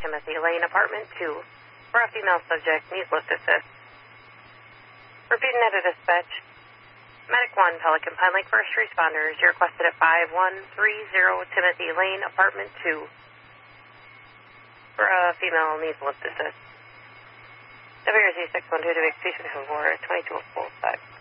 Timothy Lane, Apartment 2, for a female subject, needs lift assist. Repeating at a dispatch. Medic 1, Pelican Pine Lake First Responders, you're requested at 5130 Timothy Lane, Apartment 2, for a female needs lift assist. WRZ 612 to make station 4, 2205.